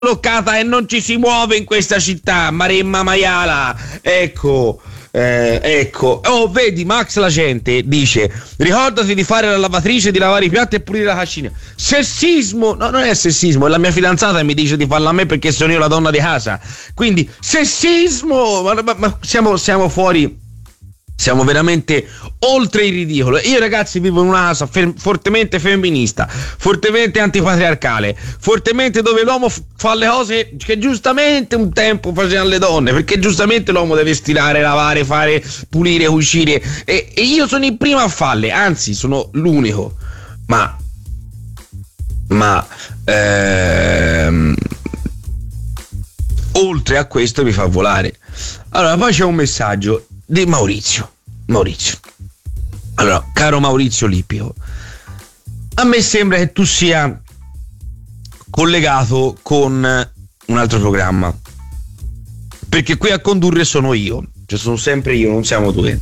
bloccata e non ci si muove in questa città. Maremma maiala, ecco. Oh, vedi, Max la gente dice: ricordati di fare la lavatrice, di lavare i piatti e pulire la cascina. Sessismo? No, non è sessismo, è la mia fidanzata e mi dice di farla a me perché sono io la donna di casa. Quindi sessismo? Ma siamo fuori. Siamo veramente oltre il ridicolo. Io, ragazzi, vivo in una casa fortemente femminista, fortemente antipatriarcale, fortemente dove l'uomo fa le cose che giustamente un tempo facevano le donne, perché giustamente l'uomo deve stirare, lavare, fare, pulire, cucire, e io sono il primo a farle, anzi sono l'unico. Ma oltre a questo mi fa volare. Allora, poi c'è un messaggio di Maurizio. Allora, caro Maurizio Lippico, a me sembra che tu sia collegato con un altro programma, perché qui a condurre sono io, cioè sono sempre io, non siamo due.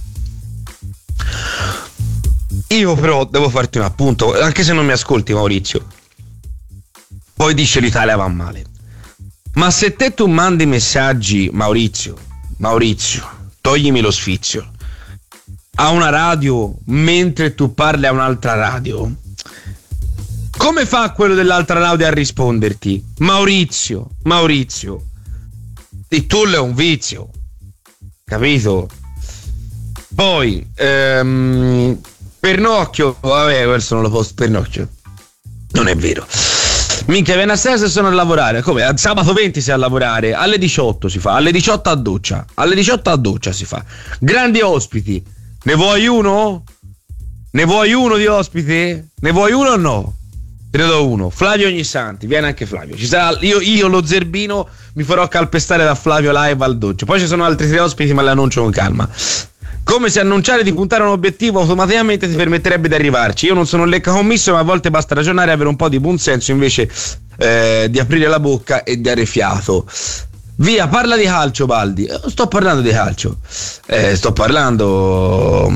Io però devo farti un appunto, anche se non mi ascolti, Maurizio. Poi dice l'Italia va male. Ma se tu mandi messaggi, Maurizio, toglimi lo sfizio, a una radio mentre tu parli a un'altra radio, come fa quello dell'altra radio a risponderti? Maurizio, il tullo è un vizio, capito? Poi Pernocchio, vabbè, questo non lo posso. Pernocchio non è vero. Minchia, venerdì se sono a lavorare. Come? A sabato 20 sei a lavorare. Alle 18 si fa. Alle 18 a doccia. Alle 18 a doccia si fa. Grandi ospiti. Ne vuoi uno? Ne vuoi uno di ospite? Ne vuoi uno o no? Te ne do uno. Flavio Ognissanti. Viene anche Flavio. Ci sarà, io lo Zerbino mi farò calpestare da Flavio live al doccia. Poi ci sono altri 3 ospiti, ma le annuncio con calma. Come se annunciare di puntare a un obiettivo automaticamente ti permetterebbe di arrivarci. Io non sono un lecca commisso, ma a volte basta ragionare e avere un po' di buonsenso invece di aprire la bocca e dare fiato. Via, parla di calcio, Baldi. Sto parlando di calcio. Ne sto parlando,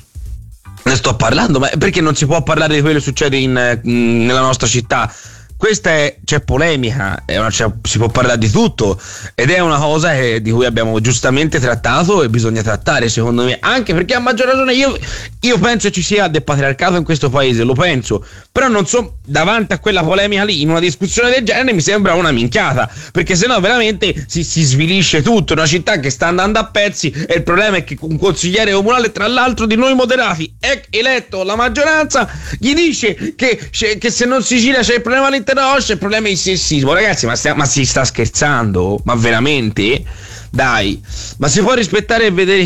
ma perché non si può parlare di quello che succede nella nostra città? C'è polemica, si può parlare di tutto ed è una cosa di cui abbiamo giustamente trattato e bisogna trattare, secondo me, anche perché a maggior ragione io penso ci sia del patriarcato in questo paese, lo penso, però non so, davanti a quella polemica lì, in una discussione del genere mi sembra una minchiata, perché sennò veramente si svilisce tutto, una città che sta andando a pezzi, e il problema è che un consigliere comunale, tra l'altro di noi moderati, è eletto la maggioranza, gli dice che se non Sicilia c'è il problema all'interno, c'è il problema di sessismo. Ragazzi, ma si sta scherzando? Ma veramente? Dai, ma si può rispettare e vedere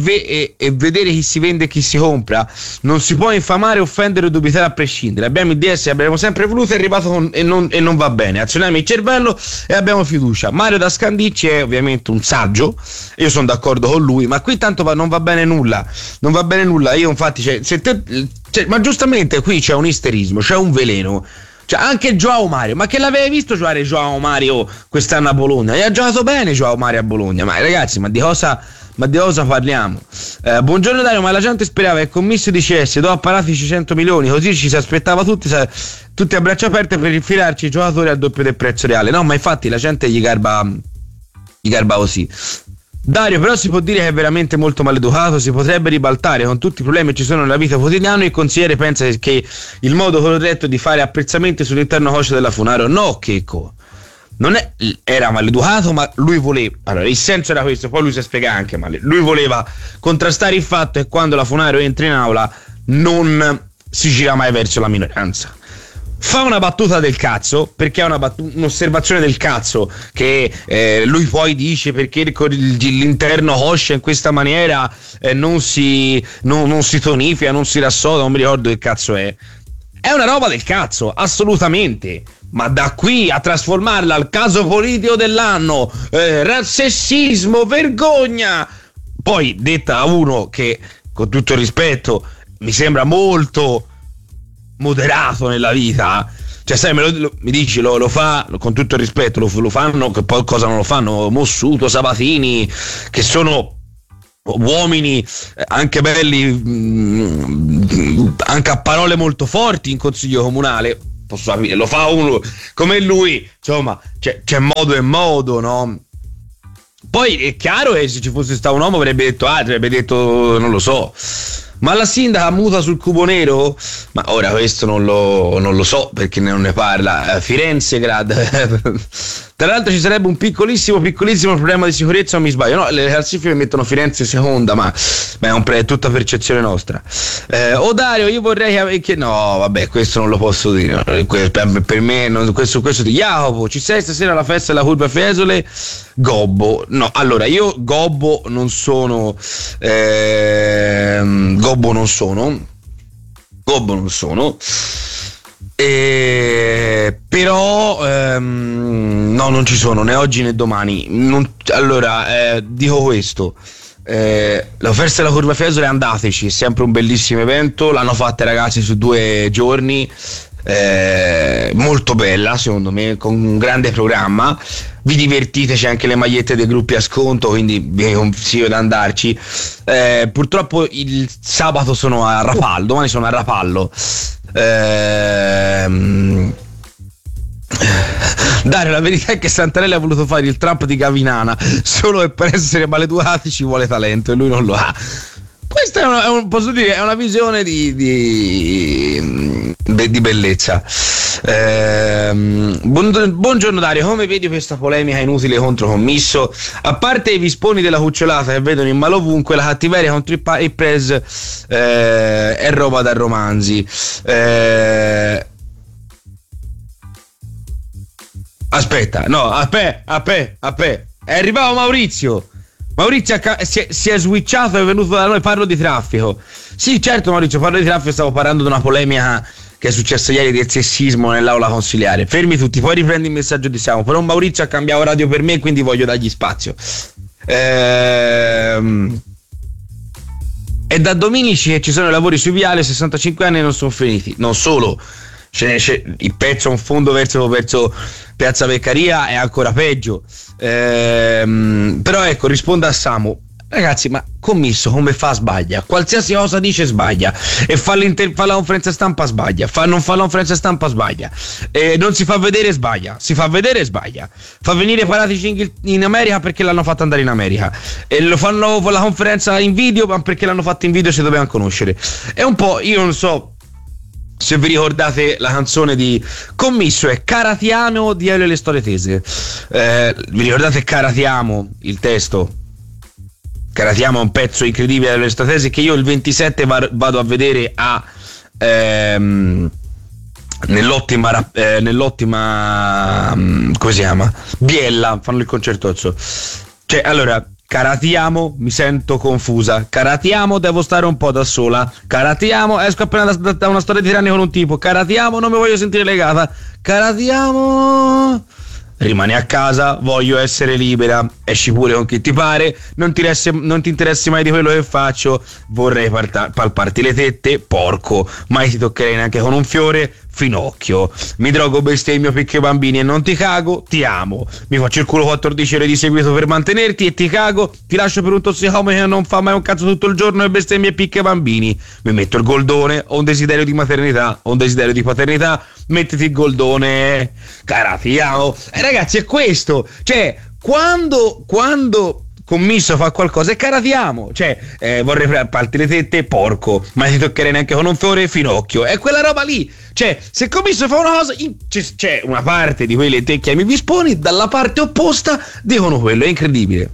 chi si vende e chi si compra? Non si può infamare, offendere o dubitare a prescindere. Abbiamo idee, se abbiamo sempre voluto, è arrivato e non va bene. Azioniamo il cervello e abbiamo fiducia. Mario da Scandicci è ovviamente un saggio, io sono d'accordo con lui, ma qui tanto non va bene nulla. Io infatti, ma giustamente qui c'è un isterismo, c'è un veleno. Cioè, anche Joao Mario, ma che l'avevi visto giocare Joao Mario quest'anno a Bologna? E ha giocato bene Joao Mario a Bologna. Ma ragazzi, ma di cosa parliamo? Buongiorno Dario, ma la gente sperava che il commisso dicesse do a Paratici 100 milioni, così ci si aspettava tutti a braccia aperte per infilarci i giocatori al doppio del prezzo reale. No, ma infatti la gente gli garba così. Dario, però si può dire che è veramente molto maleducato, si potrebbe ribaltare con tutti i problemi che ci sono nella vita quotidiana. Il consigliere pensa che il modo corretto di fare apprezzamenti sull'interno coscio della Funaro, no, Checco, non era maleducato, ma lui voleva, allora il senso era questo, poi lui si spiega anche male, lui voleva contrastare il fatto che quando la Funaro entra in aula non si gira mai verso la minoranza. Fa una battuta del cazzo, perché è un'osservazione del cazzo che lui poi dice perché l'interno coscia in questa maniera non si tonifica, non si rassoda, non mi ricordo che cazzo è una roba del cazzo, assolutamente, ma da qui a trasformarla al caso politico dell'anno, sessismo, vergogna, poi detta a uno che con tutto il rispetto mi sembra molto moderato nella vita, cioè sai, mi dici lo fa con tutto il rispetto, lo fanno, che poi cosa non lo fanno Mossuto, Sabatini, che sono uomini anche belli, anche a parole molto forti in consiglio comunale, posso capire, lo fa uno come lui, insomma, c'è modo e modo, no? Poi è chiaro che se ci fosse stato un uomo avrebbe detto non lo so, ma la sindaca muta sul cubo nero? Ma ora questo non lo so perché non ne parla. Firenze Grad. Tra l'altro ci sarebbe un piccolissimo problema di sicurezza, o mi sbaglio? No, le classifiche mettono Firenze seconda, ma è tutta percezione nostra. Dario, io vorrei che no, vabbè, questo non lo posso dire. Per me questo Jacopo, ci sei stasera alla festa della Curva Fiesole? Gobbo. No, allora io Gobbo non sono. Gobbo non sono. Però no, non ci sono né oggi né domani. Dico questo. La festa della Curva Fiesole, andateci, è sempre un bellissimo evento. L'hanno fatta i ragazzi su 2 giorni, molto bella secondo me, con un grande programma. Vi divertite, c'è anche le magliette dei gruppi a sconto, quindi vi consiglio di andarci. Purtroppo il sabato sono a Rapallo, domani sono a Rapallo. Dario, la verità è che Santarelli ha voluto fare il Trump di Gavinana solo che per essere maleducati ci vuole talento e lui non lo ha. Questa posso dire, è una visione di bellezza. Buongiorno Dario, come vedi questa polemica inutile contro Commisso? A parte i visponi della cucciolata che vedono in malo ovunque, la cattiveria contro il press è roba da romanzi. Aspetta, è arrivato Maurizio si è switchato, è venuto da noi, parlo di traffico. Sì, certo Maurizio, parlo di traffico, stavo parlando di una polemica che è successa ieri del sessismo nell'aula consiliare. Fermi tutti, poi riprendi il messaggio di Siamo. Però Maurizio ha cambiato radio per me, quindi voglio dargli spazio. È da Dominici che ci sono i lavori su Viale, 65 anni non sono finiti. Non solo, il pezzo in fondo verso Piazza Beccaria è ancora peggio. Però ecco, risponda a Samu. Ragazzi, ma Commisso come fa? Sbaglia, qualsiasi cosa dice sbaglia, e fa la conferenza stampa sbaglia, non fa la conferenza stampa sbaglia, non si fa vedere sbaglia, fa venire Paratici in America perché l'hanno fatto andare in America, e lo fanno la conferenza in video ma perché l'hanno fatto in video, si dovevano conoscere. È un po', io non so se vi ricordate la canzone di Commisso, è Caratiamo di Elio e le storie tese. Vi ricordate Caratiamo, il testo? Caratiamo è un pezzo incredibile delle storie tese che io il 27 vado a vedere nell'ottima come si chiama? Biella, fanno il concertozzo. Cioè, allora, Caratiamo, mi sento confusa. Caratiamo, devo stare un po' da sola. Caratiamo, esco appena da una storia di tiranni con un tipo. Caratiamo, non mi voglio sentire legata. Caratiamo, rimani a casa, voglio essere libera. Esci pure con chi ti pare, non ti interessi mai di quello che faccio. Vorrei palparti le tette, porco. Mai ti toccherei neanche con un fiore, finocchio. Mi drogo, bestemmio, picchio bambini e non ti cago, ti amo. Mi faccio il culo 14 ore di seguito per mantenerti e ti cago. Ti lascio per un tossicomane che non fa mai un cazzo tutto il giorno e bestemmia e picchia bambini. Mi metto il goldone, ho un desiderio di maternità, ho un desiderio di paternità. Mettiti il goldone, caratiamo. Ragazzi, è questo. Cioè, quando Commisso fa qualcosa e caratiamo, cioè vorrei palti le tette, porco, ma ti toccherei neanche con un fiore, finocchio, è quella roba lì. Cioè, se Commisso fa una cosa, c'è una parte di quelle te che mi disponi, dalla parte opposta dicono quello, è incredibile.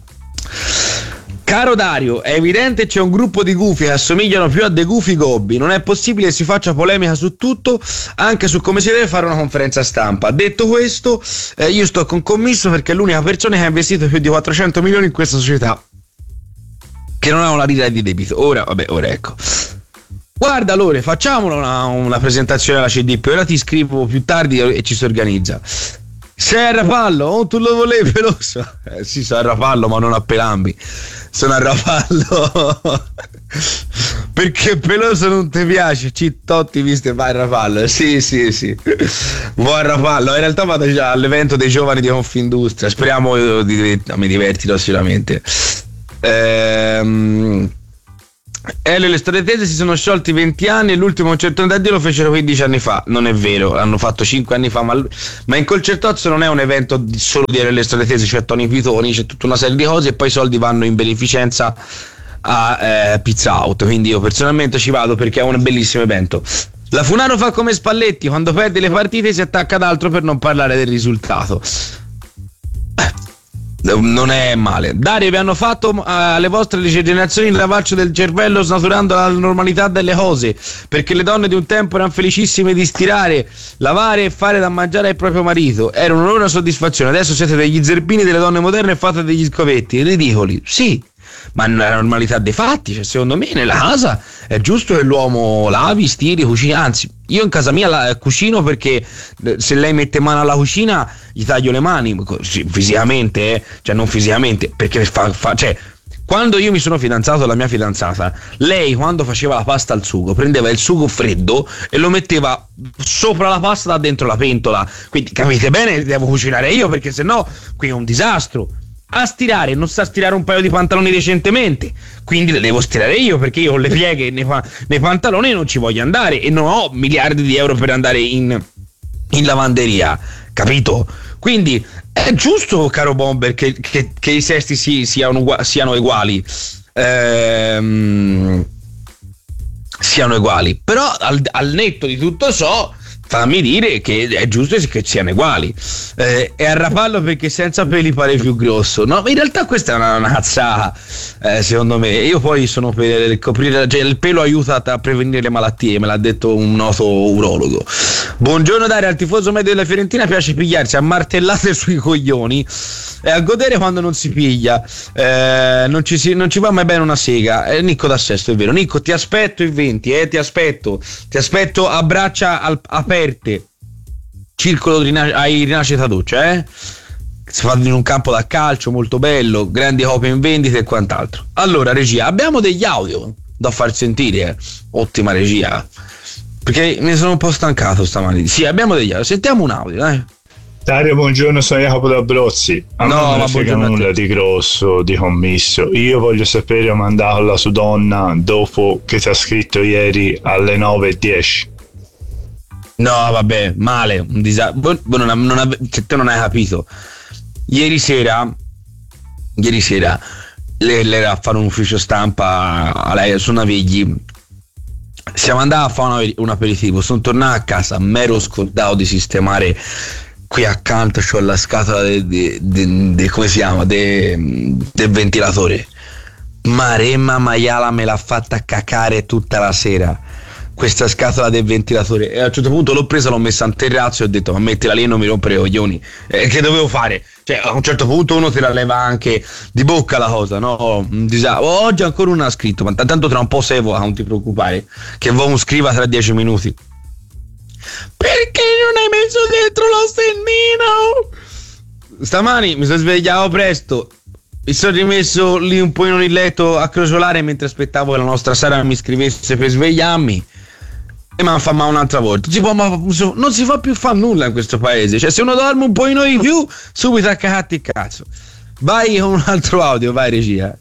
Caro Dario, è evidente c'è un gruppo di gufi che assomigliano più a dei gufi gobbi. Non è possibile che si faccia polemica su tutto, anche su come si deve fare una conferenza stampa. Detto questo, io sto con Commisso perché è l'unica persona che ha investito più di 400 milioni in questa società, che non ha una lira di debito. Ora ecco. Guarda, allora, facciamo una presentazione alla CDP, ora ti scrivo più tardi e ci si organizza. Sei a Rapallo? Oh, tu lo volevi, Peloso? Sì, sono a Rapallo, ma non a Pelambi. Sono a Rapallo perché Peloso non ti piace. Cittotti viste, vai a Rapallo. Sì. Vuoi a Rapallo? In realtà vado già all'evento dei giovani di Confindustria. Speriamo mi divertirò sicuramente. Elio e le storie tese si sono sciolti 20 anni e l'ultimo concerto d'addio lo fecero 15 anni fa. Non è vero, l'hanno fatto 5 anni fa, ma in Concertozzo non è un evento solo di Elio e le storie tese, c'è Tony Pitoni, c'è tutta una serie di cose e poi i soldi vanno in beneficenza a Pizza Out, quindi io personalmente ci vado perché è un bellissimo evento. La Funaro fa come Spalletti, quando perde le partite si attacca ad altro per non parlare del risultato. Non è male. Dario, vi hanno fatto alle vostre generazioni il lavaggio del cervello snaturando la normalità delle cose, perché le donne di un tempo erano felicissime di stirare, lavare e fare da mangiare al proprio marito, era una soddisfazione. Adesso siete degli zerbini delle donne moderne e fate degli scopetti ridicoli. Sì, ma nella normalità dei fatti, cioè, secondo me nella casa è giusto che l'uomo lavi, stiri, cucini. Anzi, io in casa mia cucino perché se lei mette mano alla cucina gli taglio le mani, fisicamente, cioè non fisicamente, perché cioè, quando io mi sono fidanzato con la mia fidanzata, lei quando faceva la pasta al sugo prendeva il sugo freddo e lo metteva sopra la pasta da dentro la pentola. Quindi capite bene, devo cucinare io perché sennò qui è un disastro. A stirare, non sa stirare un paio di pantaloni decentemente, quindi le devo stirare io perché io con le pieghe nei pantaloni non ci voglio andare e non ho miliardi di euro per andare in lavanderia, capito? Quindi è giusto, caro Bomber, che i sesti siano uguali, siano uguali, però al netto di tutto ciò fammi dire che è giusto che siano uguali. E a rapallo perché senza peli pare più grosso. No, in realtà questa è una cazzata, secondo me. Io poi sono per coprire, cioè, il pelo aiuta a prevenire le malattie, me l'ha detto un noto urologo. Buongiorno Dario, al tifoso medio della Fiorentina piace pigliarsi a martellate sui coglioni e a godere quando non si piglia. Non ci va mai bene una sega. Nicco da Sesto, è vero. Nicco, ti aspetto il 20, ti aspetto a braccia aperte, circolo ai Rinascita Doccia, si fa in un campo da calcio molto bello, grandi copie in vendita e quant'altro. Allora regia, abbiamo degli audio da far sentire, ottima regia, perché mi sono un po' stancato stamattina. Sì, abbiamo degli audio, sentiamo un audio, dai. Dario, buongiorno, sono Jacopo d'Abruzzi. A me non mi frega nulla di grosso, di commisso. Io voglio sapere mandarla su donna dopo che ti ha scritto ieri alle 9:10. No, vabbè, male, un disastro. Te non hai capito. Ieri sera lei era a fare un ufficio stampa a lei su Navigli. Siamo andati a fare un aperitivo. Sono tornato a casa, mi ero scordato di sistemare. Qui accanto c'ho la scatola come si chiama? Del ventilatore. Maremma maiala me l'ha fatta cacare tutta la sera questa scatola del ventilatore, e a un certo punto l'ho presa, l'ho messa in terrazzo e ho detto ma mettila lì e non mi rompere i coglioni. Che dovevo fare? Cioè a un certo punto uno te la leva anche di bocca la cosa, no? Oggi ancora uno ha scritto, ma tanto tra un po' se non ti preoccupare che uomo scriva tra 10 minuti. Perché non hai messo dentro lo stennino? Stamani mi sono svegliato presto, mi sono rimesso lì un po' in il letto a crociolare mentre aspettavo che la nostra Sara mi scrivesse per svegliarmi e mi ha fatto un'altra volta. Non si fa più fare nulla in questo paese, cioè se uno dorme un po' di più subito a cagatti il cazzo. Vai con un altro audio, vai regia.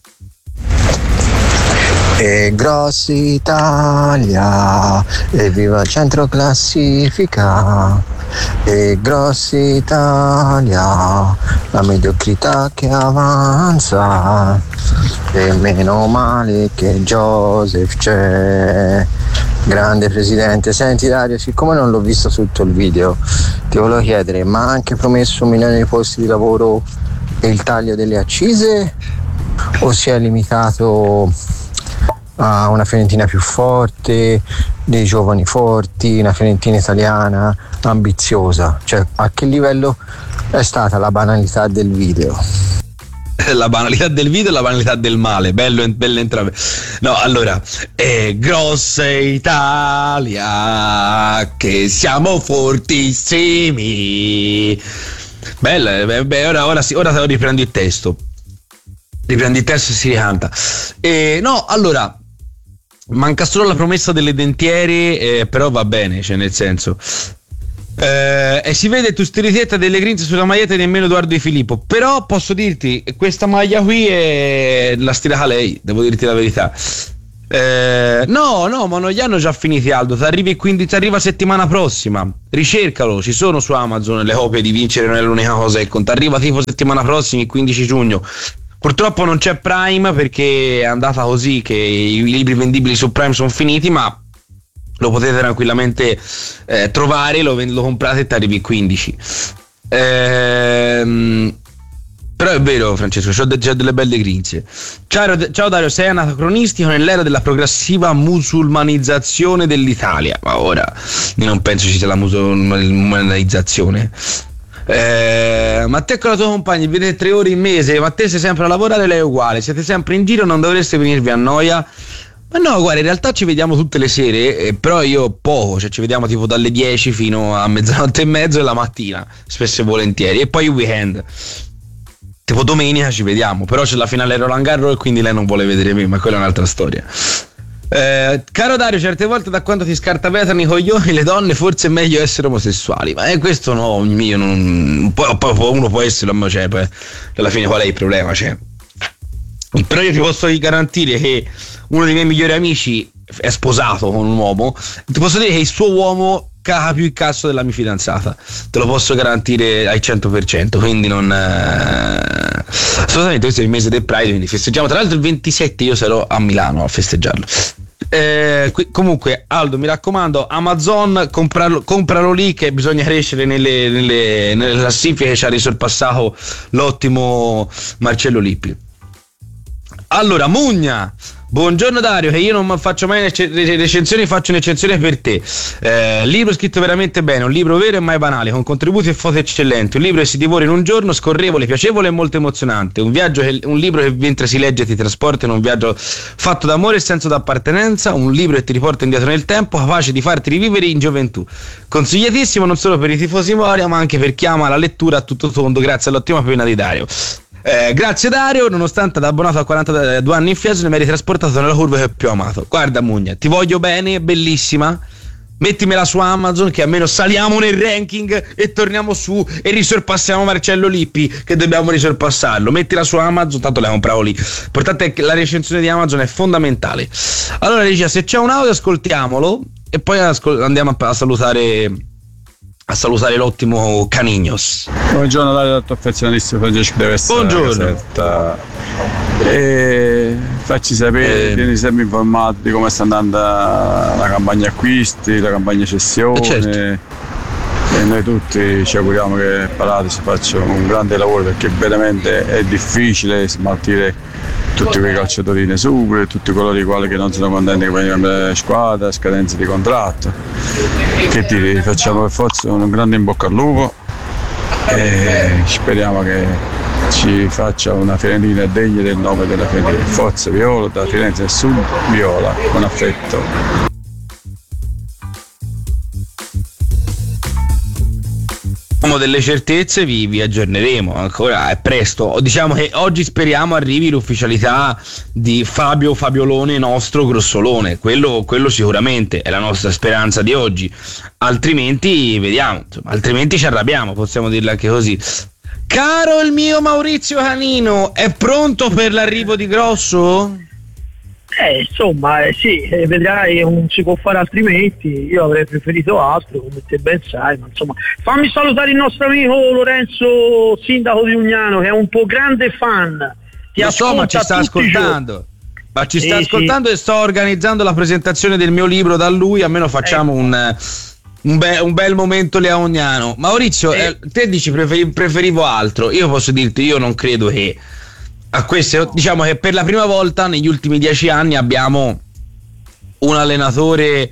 E Grossi Italia, e viva il centro classifica. E Grossi Italia, la mediocrità che avanza. E meno male che Joseph c'è. Grande presidente. Senti Dario, siccome non l'ho visto tutto il video, ti volevo chiedere, ma ha anche promesso 1 milione di posti di lavoro e il taglio delle accise, o si è limitato a una Fiorentina più forte, dei giovani forti, una Fiorentina italiana ambiziosa? Cioè, a che livello è stata la banalità del video? La banalità del video e la banalità del male, belle entrambe. No, allora, grossa Italia, che siamo fortissimi. Bella, ora riprendi il testo. Riprendi il testo e si ricanta. No, allora, manca solo la promessa delle dentiere, però va bene, cioè nel senso. E si vede tu stilitietta delle grinze sulla maglietta di nemmeno Edoardo Di Filippo. Però posso dirti, questa maglia qui la stilata lei, devo dirti la verità. No, ma non li hanno già finiti, Aldo. Ti arriva settimana prossima. Ricercalo, ci sono su Amazon le copie di Vincere non è l'unica cosa che conta. Arriva tipo settimana prossima, il 15 giugno. Purtroppo non c'è Prime perché è andata così che i libri vendibili su Prime sono finiti, ma lo potete tranquillamente trovare, lo comprate e ti arrivi il 15. Però è vero, Francesco, c'ho delle belle grinze. Ciao Dario, sei anacronistico nell'era della progressiva musulmanizzazione dell'Italia. Ma ora non penso ci sia la musulmanizzazione. Ma te con la tua compagna vedete 3 ore in mese, ma te sei sempre a lavorare, lei è uguale, siete sempre in giro, non dovreste venirvi a noia? Ma no, guarda, in realtà ci vediamo tutte le sere, però io poco, cioè ci vediamo tipo dalle 10 fino a mezzanotte e mezzo e la mattina, spesso e volentieri, e poi il weekend. Tipo domenica ci vediamo, però c'è la finale Roland Garros e quindi lei non vuole vedere me, ma quella è un'altra storia. Caro Dario, certe volte da quando ti scartapetrano i coglioni le donne forse è meglio essere omosessuali, ma questo no, io non, uno può esserlo, cioè, alla fine qual è il problema, cioè. Però io ti posso garantire che uno dei miei migliori amici è sposato con un uomo, ti posso dire che il suo uomo caga più il cazzo della mia fidanzata, te lo posso garantire al 100%, quindi non assolutamente. Questo è il mese del Pride, quindi festeggiamo, tra l'altro il 27 io sarò a Milano a festeggiarlo. Comunque Aldo, mi raccomando, Amazon, compralo lì, che bisogna crescere nelle classifiche, che ci ha risorpassato l'ottimo Marcello Lippi. Allora, Mugna, buongiorno Dario, che io non faccio mai recensioni, faccio un'eccezione per te. Libro scritto veramente bene, un libro vero e mai banale, con contributi e foto eccellenti, un libro che si divora in un giorno, scorrevole, piacevole e molto emozionante, un libro che mentre si legge ti trasporta in un viaggio fatto d'amore e senso d'appartenenza, un libro che ti riporta indietro nel tempo, capace di farti rivivere in gioventù. Consigliatissimo non solo per i tifosi Moria, ma anche per chi ama la lettura a tutto tondo, grazie all'ottima penna di Dario. Grazie Dario, nonostante da abbonato a 42 anni in Fiesole mi hai ritrasportato nella curva che ho più amato. Guarda Mugna, ti voglio bene, bellissima, mettimela su Amazon che almeno saliamo nel ranking e torniamo su e risorpassiamo Marcello Lippi, che dobbiamo risorpassarlo. Mettila su Amazon, tanto la compravo lì. L'importante è che la recensione di Amazon è fondamentale. Allora Regia, se c'è un audio ascoltiamolo e poi andiamo a salutare l'ottimo Canignos. Buongiorno Dario, dal tuo affezionatissimo Francesco deve essere. Buongiorno. Facci sapere, tieni sempre informato di come sta andando la campagna acquisti, la campagna cessione. Certo. E noi tutti ci auguriamo che Palate si faccia un grande lavoro, perché veramente è difficile smaltire tutti quei calciatori in esubero e tutti coloro i quali che non sono contenti che vogliono cambiare squadra, scadenze di contratto. Che ti facciamo per forza un grande in bocca al lupo e speriamo che ci faccia una Fiorentina degna del nome della Fiorentina. Forza Viola, da Firenze Sud Viola, con affetto. Delle certezze vi aggiorneremo, ancora è presto. Diciamo che oggi speriamo arrivi l'ufficialità di Fabiolone nostro grossolone, quello sicuramente è la nostra speranza di oggi, altrimenti vediamo, insomma, altrimenti ci arrabbiamo, possiamo dirla anche così. Caro il mio Maurizio Canino, è pronto per l'arrivo di Grosso? Insomma, sì, vedrai, non si può fare altrimenti. Io avrei preferito altro, come te ben sai, ma insomma, fammi salutare il nostro amico Lorenzo, sindaco di Ugnano, che è un tuo grande fan. Lo so, ma ci sta ascoltando. Ma ci sta ascoltando e sto organizzando la presentazione del mio libro da lui, almeno facciamo un bel momento leoniano. Maurizio, te dici preferivo altro. Io posso dirti, io non credo che a questo, diciamo che per la prima volta negli ultimi 10 anni abbiamo un allenatore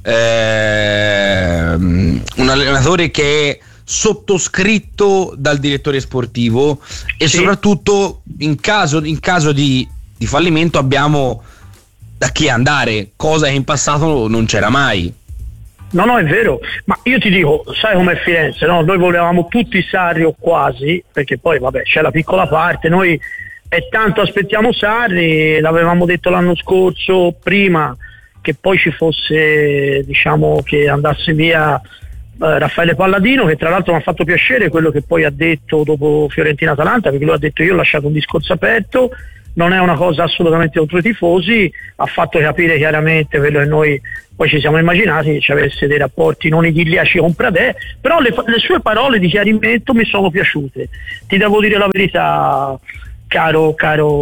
che è sottoscritto dal direttore sportivo e soprattutto in caso di fallimento abbiamo da chi andare, cosa che in passato non c'era mai. No, è vero, ma io ti dico, sai com'è Firenze, no? Noi volevamo tutti Sarri o quasi, perché poi vabbè c'è la piccola parte, noi e tanto aspettiamo Sarri, l'avevamo detto l'anno scorso, prima che poi ci fosse, diciamo, che andasse via Raffaele Palladino, che tra l'altro mi ha fatto piacere quello che poi ha detto dopo Fiorentina-Atalanta, perché lui ha detto io ho lasciato un discorso aperto, non è una cosa assolutamente contro i tifosi, ha fatto capire chiaramente quello che noi poi ci siamo immaginati, che ci avesse dei rapporti non idilliaci con Pradè, però le sue parole di chiarimento mi sono piaciute, ti devo dire la verità, caro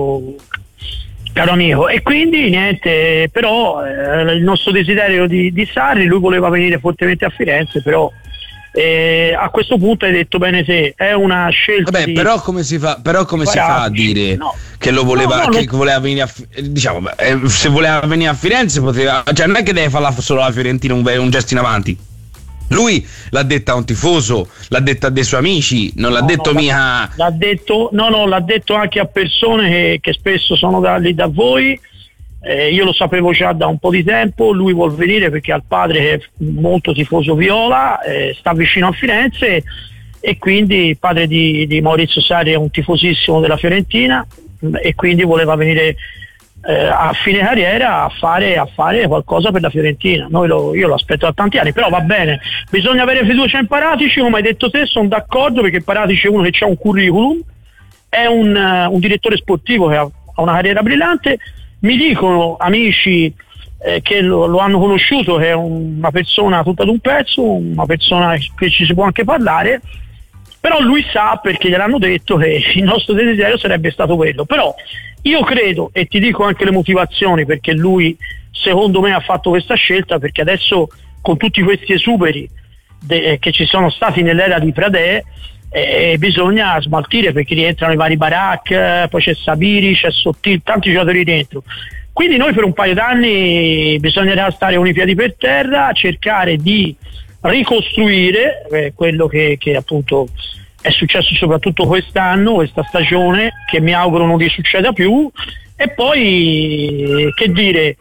amico, e quindi niente, però il nostro desiderio di Sarri, lui voleva venire fortemente a Firenze, però a questo punto hai detto bene te, è una scelta. Vabbè, però come si fa a dire che lo voleva, che voleva venire diciamo, se voleva venire a Firenze poteva, cioè non è che deve farla solo la Fiorentina un gesto in avanti. Lui l'ha detta a un tifoso, l'ha detta a dei suoi amici, non l'ha detto mica. L'ha detto anche a persone che spesso sono lì da voi. Io lo sapevo già da un po' di tempo, lui vuol venire perché ha il padre che è molto tifoso viola, sta vicino a Firenze, e quindi il padre di Maurizio Sarri è un tifosissimo della Fiorentina, e quindi voleva venire a fine carriera a fare qualcosa per la Fiorentina. Io lo aspetto da tanti anni, però va bene, bisogna avere fiducia in Paratici, come hai detto te, sono d'accordo, perché Paratici è uno che ha un curriculum, è un direttore sportivo che ha una carriera brillante. Mi dicono amici che lo hanno conosciuto, che è una persona tutta d'un pezzo, una persona che ci si può anche parlare, però lui sa, perché gliel'hanno detto, che il nostro desiderio sarebbe stato quello. Però io credo, e ti dico anche le motivazioni perché lui secondo me ha fatto questa scelta, perché adesso con tutti questi esuberi che ci sono stati nell'era di Pradè, bisogna smaltire, perché rientrano i vari Barak, poi c'è Sabiri, c'è Sottil, tanti giocatori dentro. Quindi noi per un paio d'anni bisognerà stare con i piedi per terra, cercare di ricostruire quello che appunto è successo soprattutto quest'anno, questa stagione, che mi auguro non risucceda più. E poi che dire,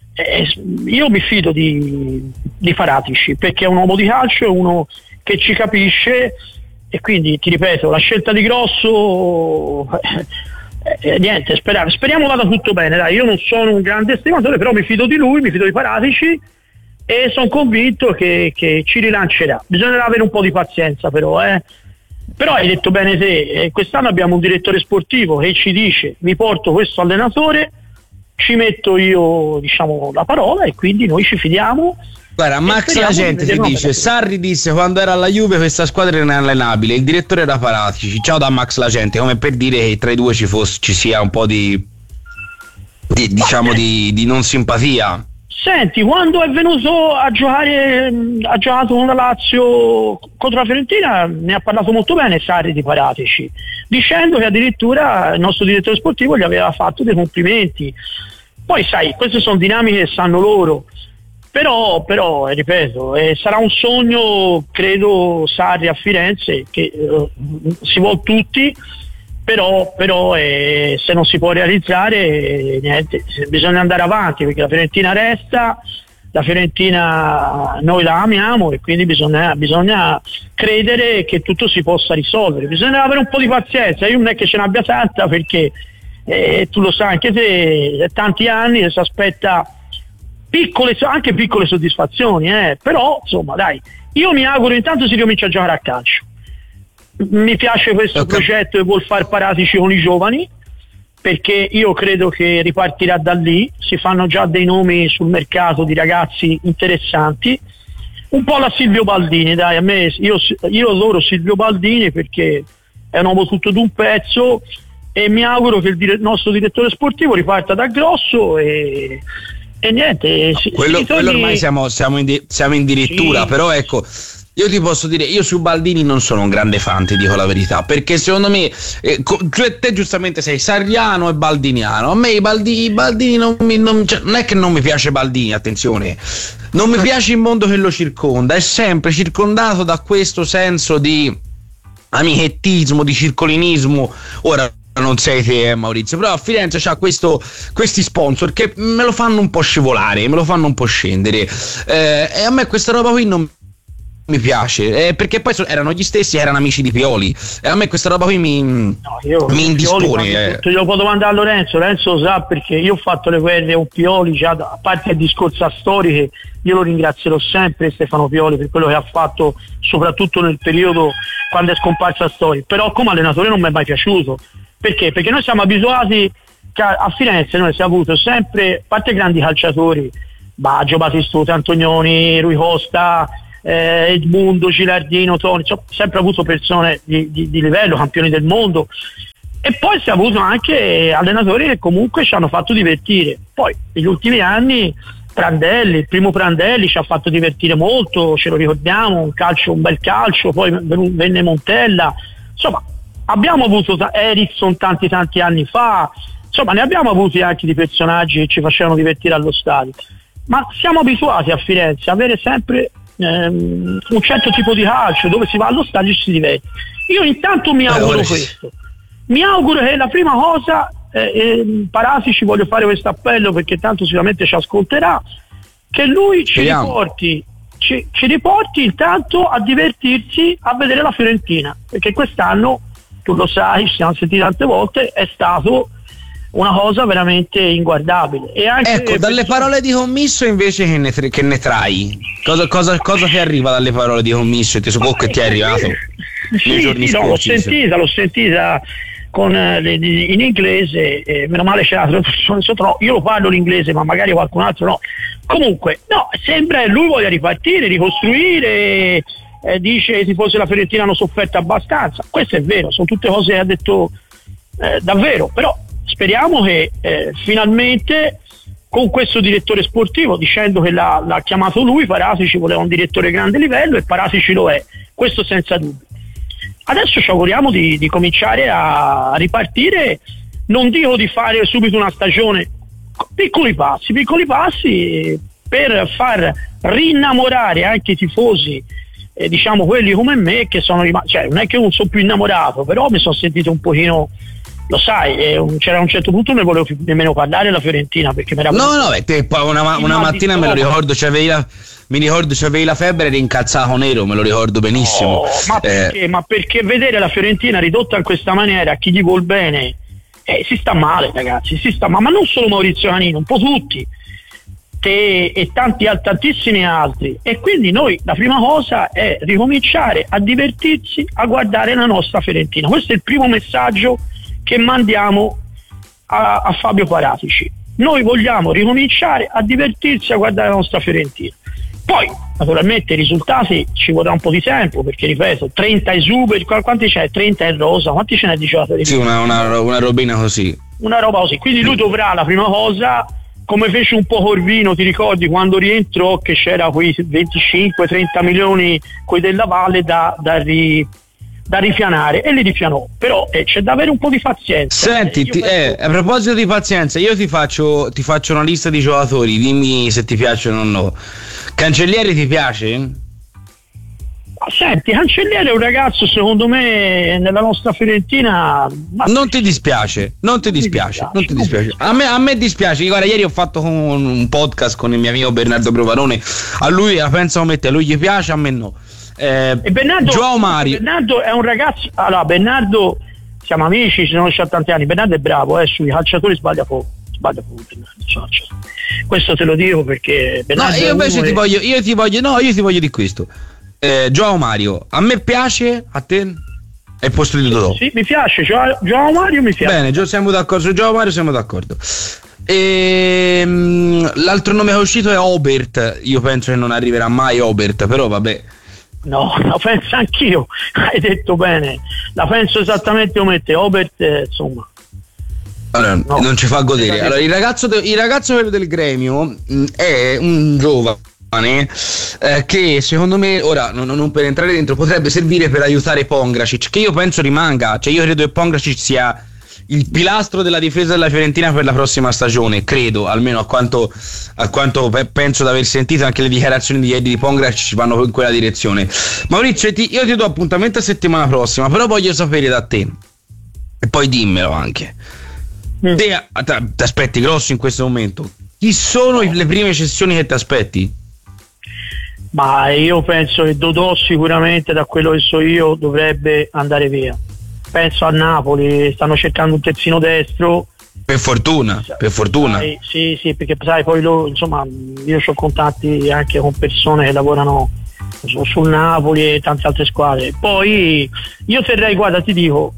io mi fido di Paratici, perché è un uomo di calcio, è uno che ci capisce. E quindi ti ripeto, la scelta di Grosso, niente, speriamo vada tutto bene. Dai, io non sono un grande estimatore, però mi fido di lui, mi fido di Paratici, e sono convinto che ci rilancerà. Bisognerà avere un po' di pazienza, però hai detto bene te, quest'anno abbiamo un direttore sportivo che ci dice: vi porto questo allenatore, ci metto io, diciamo, la parola, e quindi noi ci fidiamo. Guarda, Max La Gente ti dice: Sarri disse quando era alla Juve questa squadra era inallenabile, il direttore era Paratici. Ciao da Max La Gente, come per dire che tra i due ci sia un po' di non simpatia. Senti, quando è venuto a giocare, ha giocato con la Lazio contro la Fiorentina, ne ha parlato molto bene Sarri di Paratici, dicendo che addirittura il nostro direttore sportivo gli aveva fatto dei complimenti. Poi sai, queste sono dinamiche che sanno loro. Però ripeto, sarà un sogno, credo, Sarri a Firenze, che si vuol tutti, però se non si può realizzare, niente, bisogna andare avanti, perché la Fiorentina resta, la Fiorentina noi la amiamo, e quindi bisogna credere che tutto si possa risolvere. Bisogna avere un po' di pazienza, io non è che ce n'abbia tanta, perché tu lo sai anche te, tanti anni che si aspetta anche piccole soddisfazioni, però insomma dai, io mi auguro intanto si ricomincia a giocare a calcio. Mi piace questo progetto che vuol fare Paratici con i giovani, perché io credo che ripartirà da lì. Si fanno già dei nomi sul mercato di ragazzi interessanti, un po' la Silvio Baldini, dai, a me io adoro Silvio Baldini perché è un uomo tutto d'un pezzo, e mi auguro che il nostro direttore sportivo riparta da Grosso e niente, quello ormai siamo in dirittura, sì. Però ecco, io ti posso dire, io su Baldini non sono un grande fan, ti dico la verità, perché secondo me te giustamente sei sarriano e baldiniano. A me Baldini non è che non mi piace Baldini, attenzione, non mi piace il mondo che lo circonda, è sempre circondato da questo senso di amichettismo, di circolinismo. Ora non sei te, Maurizio, però a Firenze c'ha questi sponsor che me lo fanno un po' scivolare, me lo fanno un po' scendere, e a me questa roba qui non mi piace, perché poi erano gli stessi, erano amici di Pioli, e a me questa roba qui mi indispone. Io posso domandare a Lorenzo lo sa, perché io ho fatto le guerre con Pioli già, a parte il discorso storiche, io lo ringrazierò sempre Stefano Pioli per quello che ha fatto, soprattutto nel periodo quando è scomparsa Stori, però come allenatore non mi è mai piaciuto. Perché? Perché noi siamo abituati a Firenze noi abbiamo avuto sempre, a parte grandi calciatori, Baggio, Batistuta, Antonioni, Rui Costa, Edmundo, Gilardino, Toni, sempre avuto persone di livello, campioni del mondo, e poi si è avuto anche allenatori che comunque ci hanno fatto divertire. Poi negli ultimi anni Prandelli, il primo Prandelli ci ha fatto divertire molto, ce lo ricordiamo, un bel calcio, poi venne Montella, insomma abbiamo avuto Eriksson tanti anni fa, insomma ne abbiamo avuti anche di personaggi che ci facevano divertire allo stadio, ma siamo abituati a Firenze a avere sempre un certo tipo di calcio dove si va allo stadio e si diverte. Io intanto mi auguro questo, mi auguro che la prima cosa, Parasi, ci voglio fare questo appello perché tanto sicuramente ci ascolterà, che lui ci riporti intanto a divertirsi a vedere la Fiorentina, perché quest'anno, tu lo sai, ci siamo sentiti tante volte, è stato una cosa veramente inguardabile. E anche ecco, dalle parole di Commisso invece che ne trai? Cosa ti arriva dalle parole di Commisso? Ti so che ti è arrivato nei giorni scorsi? L'ho sentita in inglese, meno male c'è la traduzione sotto, io lo parlo l'inglese ma magari qualcun altro no. Comunque no, sembra che lui voglia ripartire, ricostruire, dice che i tifosi della Fiorentina hanno sofferto abbastanza, questo è vero, sono tutte cose che ha detto davvero, però speriamo che finalmente con questo direttore sportivo, dicendo che l'ha chiamato lui, Parasi ci voleva un direttore di grande livello e Parasi ci lo è, questo senza dubbio. Adesso ci auguriamo di cominciare a ripartire, non dico di fare subito una stagione, piccoli passi per far rinnamorare anche i tifosi, diciamo quelli come me che sono rimasti, cioè non è che non sono più innamorato, però mi sono sentito un pochino, lo sai, c'era un certo punto non ne volevo più nemmeno parlare della Fiorentina perché mi era te poi una mattina me lo ricordo, mi ricordo c'avevi la febbre ed incazzato nero, me lo ricordo benissimo. Ma perché vedere la Fiorentina ridotta in questa maniera, chi gli vuol bene, si sta male, ragazzi, si sta male, ma non solo Maurizio Canino, un po' tutti, te e tantissimi altri, e quindi noi la prima cosa è ricominciare a divertirsi a guardare la nostra Fiorentina. Questo è il primo messaggio che mandiamo a Fabio Paratici. Noi vogliamo ricominciare a divertirsi a guardare la nostra Fiorentina. Poi naturalmente i risultati ci vorrà un po' di tempo, perché ripeto, 30 esuberi, quanti c'è? 30 in rosa, quanti ce n'è di giocatori? Sì, una robina così. Una roba così, quindi lui dovrà la prima cosa, come fece un po' Corvino, ti ricordi quando rientrò che c'era quei 25-30 milioni quei della Valle da ripianare, e li ripianò, però c'è da avere un po' di pazienza. Senti, a proposito di pazienza, io ti faccio una lista di giocatori, dimmi se ti piacciono o no. Cancellieri ti piace? Senti, Cancellieri è un ragazzo, secondo me, nella nostra Fiorentina. Non ti dispiace? A me dispiace. Guarda, ieri ho fatto un podcast con il mio amico Bernardo Provarone. A lui la pensa come te, a lui gli piace, a me no. E Bernardo, Mario. Bernardo è un ragazzo. Allora, Bernardo, siamo amici, ci conosciamo tanti anni. Bernardo è bravo, sui calciatori sbaglia poco. Questo te lo dico perché Bernardo, no, io invece ti voglio di questo. Joao Mario, a me piace, a te? È il posto di Dodò. Sì, mi piace, Joao Mario mi piace. Bene, siamo d'accordo su Joao Mario, siamo d'accordo. L'altro nome che è uscito è Obert. Io penso che non arriverà mai Obert, però vabbè. No, la penso anch'io, hai detto bene, la penso esattamente come te. Obert, insomma, allora, no, non ci fa godere. Allora, il ragazzo del Gremio è un giovane che secondo me, ora non per entrare dentro, potrebbe servire per aiutare Pongracic, che io penso rimanga, cioè io credo che Pongracic sia il pilastro della difesa della Fiorentina per la prossima stagione, credo, almeno a quanto penso di aver sentito, anche le dichiarazioni di ieri di Pongracic vanno in quella direzione. Maurizio, io ti do appuntamento a settimana prossima, però voglio sapere da te, e poi dimmelo anche. Ti aspetti Grosso in questo momento? Chi sono le prime cessioni che ti aspetti? Ma io penso che Dodò sicuramente, da quello che so io, dovrebbe andare via. Penso a Napoli, stanno cercando un terzino destro. Per fortuna. Sì, perché sai, poi insomma, io ho contatti anche con persone che lavorano sul Napoli e tante altre squadre. Poi io terrei, guarda, ti dico,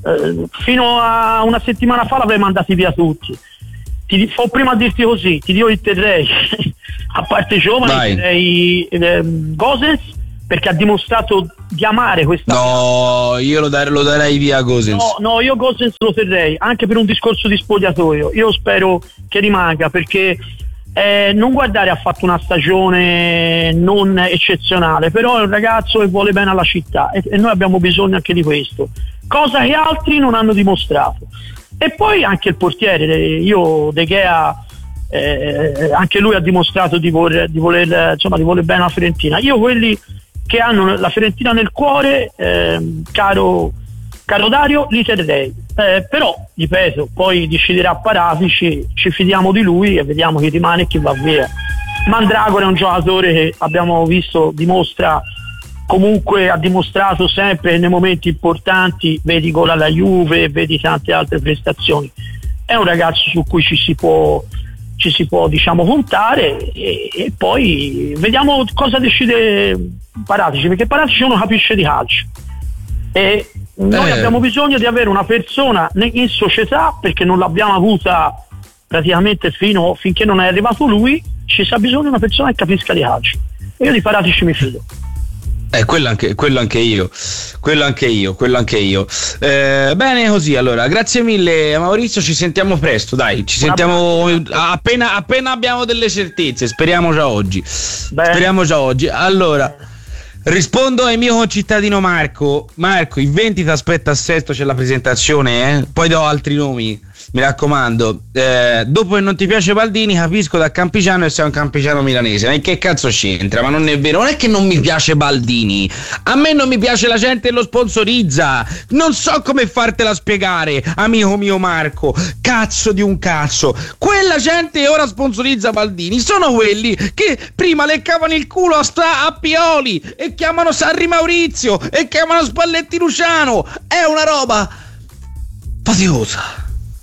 fino a una settimana fa l'avrei mandati via tutti. Fo prima a dirti così, io li terrei a parte giovane, terrei Gosens, perché ha dimostrato di amare questa. No, io lo darei via Gosens. No, io Gosens lo terrei anche per un discorso di spogliatoio. Io spero che rimanga, perché non guardare, ha fatto una stagione non eccezionale, però è un ragazzo che vuole bene alla città e noi abbiamo bisogno anche di questo, cosa che altri non hanno dimostrato. E poi anche il portiere, De Gea, anche lui ha dimostrato di voler bene alla Fiorentina. Io quelli che hanno la Fiorentina nel cuore, caro Dario, li terrei, però ripeto, poi deciderà Paratici, ci fidiamo di lui e vediamo chi rimane e chi va via. Mandragora è un giocatore che abbiamo visto, ha dimostrato sempre nei momenti importanti, vedi gol alla Juve, vedi tante altre prestazioni. È un ragazzo su cui ci si può puntare e poi vediamo cosa decide Paratici, perché Paratici uno capisce di calcio e noi abbiamo bisogno di avere una persona in società, perché non l'abbiamo avuta praticamente finché non è arrivato lui. Ci sta bisogno di una persona che capisca di calcio e io di Paratici mi fido. Quello anche io. Bene così, allora, grazie mille Maurizio, ci sentiamo presto, dai, sentiamo appena abbiamo delle certezze, speriamo già oggi. Allora, rispondo al mio concittadino Marco, il 20 ti aspetta a Sesto, c'è la presentazione, poi do altri nomi, mi raccomando. Dopo che non ti piace Baldini, capisco da campiciano e sei un campiciano milanese, ma che cazzo c'entra? Ma non è vero, non è che non mi piace Baldini, a me non mi piace la gente che lo sponsorizza, non so come fartela spiegare, amico mio Marco, cazzo di un cazzo. Quella gente che ora sponsorizza Baldini sono quelli che prima leccavano il culo a Pioli e chiamano Sarri Maurizio e chiamano Spalletti Luciano. È una roba faticosa.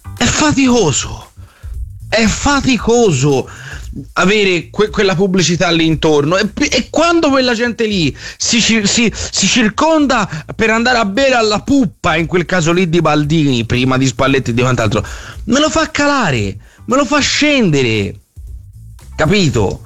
È faticoso avere quella pubblicità lì intorno e quando quella gente lì si circonda per andare a bere alla puppa, in quel caso lì di Baldini, prima di Spalletti e di quant'altro, me lo fa calare, me lo fa scendere, capito?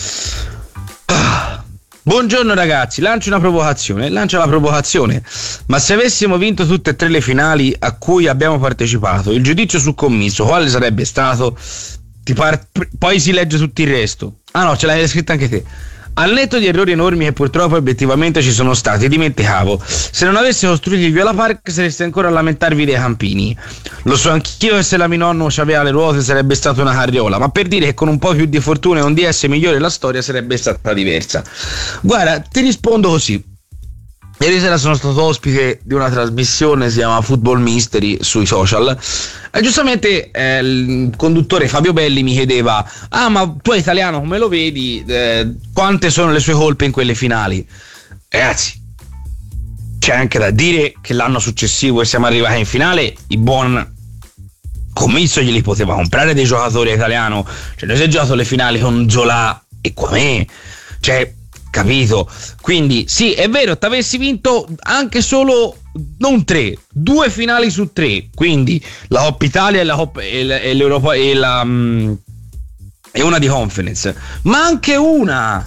Buongiorno ragazzi, lancio la provocazione, ma se avessimo vinto tutte e tre le finali a cui abbiamo partecipato, il giudizio sul commisso quale sarebbe stato? Poi si legge tutto il resto. Ah no, ce l'hai scritto anche te. Al netto di errori enormi che purtroppo obiettivamente ci sono stati, dimenticavo, se non avessi costruito il Viola Park sareste ancora a lamentarvi dei campini. Lo so anch'io che se la mio nonno aveva le ruote sarebbe stata una carriola, ma per dire che con un po' più di fortuna e un DS migliore la storia sarebbe stata diversa. Guarda, ti rispondo così. Ieri sera sono stato ospite di una trasmissione, si chiama Football Mystery, sui social, e giustamente il conduttore Fabio Belli mi chiedeva: ma tu italiano come lo vedi, quante sono le sue colpe in quelle finali? Ragazzi, c'è anche da dire che l'anno successivo che siamo arrivati in finale, il buon commisso glieli poteva comprare dei giocatori italiano, cioè noi si è giocato le finali con Zola e Quamè, cioè, capito? Quindi sì, è vero, ti avessi vinto anche solo non 3, 2 finali su 3, quindi la Coppa Italia e la Coppa e l'Europa e una di Conference, ma anche una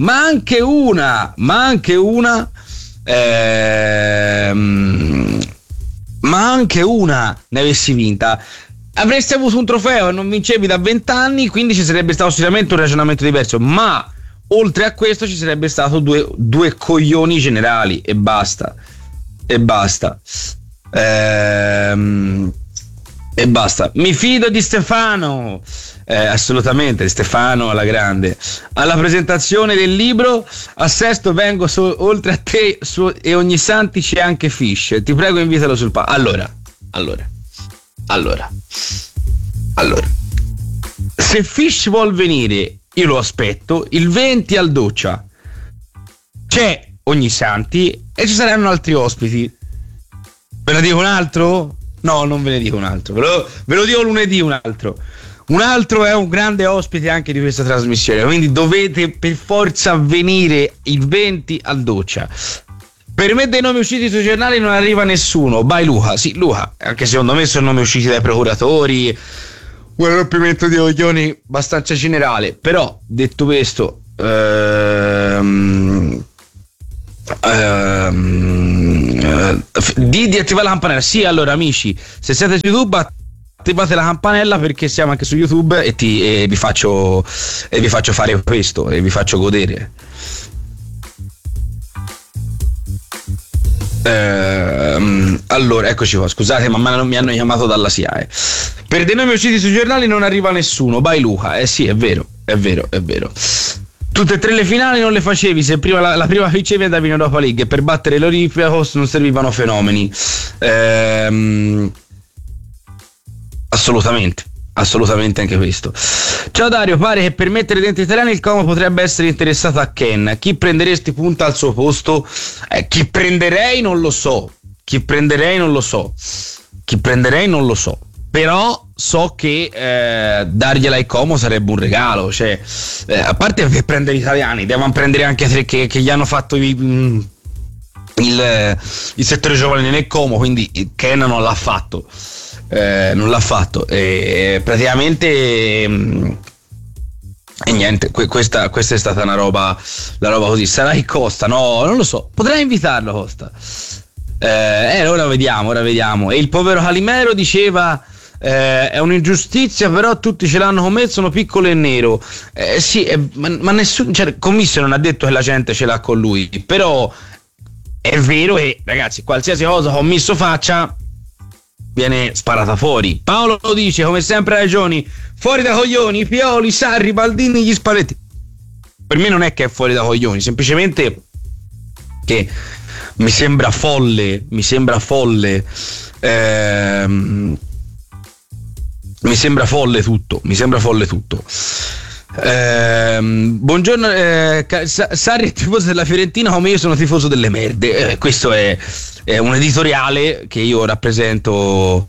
ne avessi vinta, avresti avuto un trofeo e non vincevi da 20 anni, quindi ci sarebbe stato sicuramente un ragionamento diverso, ma oltre a questo ci sarebbe stato due coglioni generali e basta. Mi fido di Stefano, assolutamente, Stefano alla grande. Alla presentazione del libro a Sesto vengo oltre a te e ogni santi c'è anche Fish, ti prego invitalo sul palco. Allora, se Fish vuol venire io lo aspetto il 20 al Doccia, c'è ogni santi e ci saranno altri ospiti. Ve ne dico un altro? No, non ve ne dico un altro, ve lo dico lunedì un altro è un grande ospite anche di questa trasmissione, quindi dovete per forza venire il 20 al Doccia. Per me dei nomi usciti sui giornali non arriva nessuno. Vai Luca, sì Luca, anche secondo me sono nomi usciti dai procuratori, un rompimento di coglioni abbastanza generale. Però detto questo, di attivare la campanella. Sì, allora amici, se siete su YouTube attivate la campanella, perché siamo anche su YouTube e vi faccio fare questo e vi faccio godere. Allora eccoci qua, scusate ma mi hanno chiamato dalla SIAE. Per dei nomi usciti sui giornali non arriva nessuno. Vai Luca, sì è vero. Tutte e tre le finali non le facevi se prima la prima vincevi andavi in Europa League, e per battere l'Olympiacos non servivano fenomeni. Assolutamente anche questo. Ciao Dario, pare che per mettere dentro italiani il Como potrebbe essere interessato a Ken. Chi prenderesti punta al suo posto? Chi prenderei non lo so. Però so che dargliela ai Como sarebbe un regalo. Cioè, a parte che prendere italiani, devono prendere anche tre che gli hanno fatto il settore giovane nel Como, quindi Ken non l'ha fatto. E praticamente e niente, questa è stata la roba così. Sarà che Costa? No, non lo so, potrei invitarlo Costa. Ora vediamo. E il povero Calimero diceva è un'ingiustizia, però tutti ce l'hanno con me, sono piccolo e nero. Sì, ma nessuno, cioè, Commisso non ha detto che la gente ce l'ha con lui, però è vero che, ragazzi, qualsiasi cosa Commisso faccia viene sparata fuori. Paolo lo dice, come sempre, ragioni. Fuori da coglioni, Pioli, Sarri, Baldini, gli Spalletti. Per me non è che è fuori da coglioni, semplicemente che mi sembra folle tutto. Buongiorno, Sarri è tifoso della Fiorentina come io sono tifoso delle merde. Questo è un editoriale che io rappresento.